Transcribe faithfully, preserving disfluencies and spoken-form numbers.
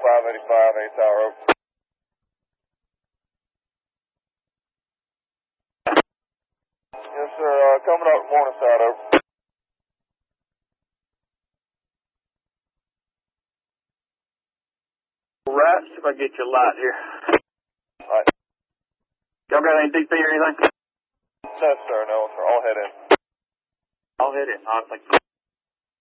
five eighty-five, eight Tower Oak. Yes, sir. Uh, coming up Morningside, over. Right, see if I can get you a light here. All right. Y'all got any D P or anything? No, sir. No, sir. I'll head in. I'll head in. All right, thank you.